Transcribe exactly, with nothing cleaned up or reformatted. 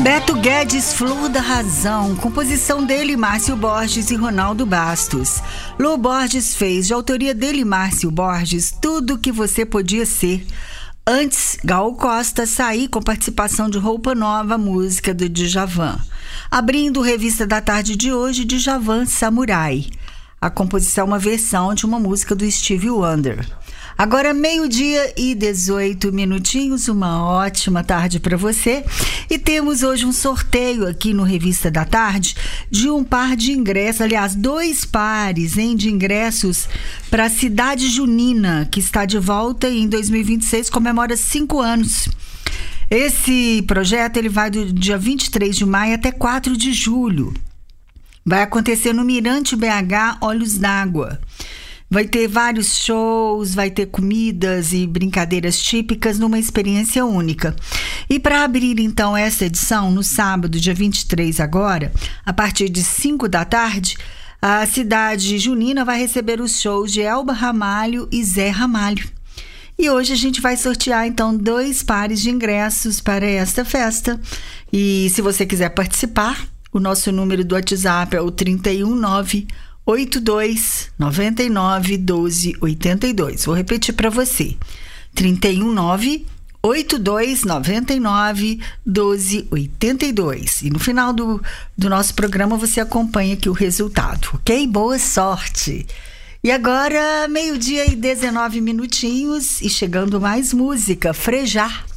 Beto Guedes, Flor da Razão, composição dele, Márcio Borges e Ronaldo Bastos. Lô Borges fez, de autoria dele, Márcio Borges, Tudo o que Você Podia Ser. Antes, Gal Costa, Saí, com participação de Roupa Nova, música do Djavan. Abrindo Revista da Tarde de hoje, Djavan, Samurai. A composição é uma versão de uma música do Stevie Wonder. Agora meio-dia e dezoito minutinhos, uma ótima tarde para você. E temos hoje um sorteio aqui no Revista da Tarde de um par de ingressos, aliás, dois pares hein, de ingressos para a Cidade Junina, que está de volta e em dois mil e vinte e seis comemora cinco anos. Esse projeto ele vai do dia vinte e três de maio até quatro de julho. Vai acontecer no Mirante B H Olhos d'Água. Vai ter vários shows, vai ter comidas e brincadeiras típicas numa experiência única. E para abrir então essa edição, no sábado, dia vinte e três agora, a partir de cinco da tarde, a Cidade Junina vai receber os shows de Elba Ramalho e Zé Ramalho. E hoje a gente vai sortear então dois pares de ingressos para esta festa. E se você quiser participar, o nosso número do WhatsApp é o trinta e um, nove oito dois, nove nove, doze, oitenta e dois. Vou repetir para você. trinta e um, nove oito dois, nove nove, doze, oitenta e dois. E no final do, do nosso programa você acompanha aqui o resultado, ok? Boa sorte! E agora, meio-dia e dezenove minutinhos e chegando mais música, Frejá.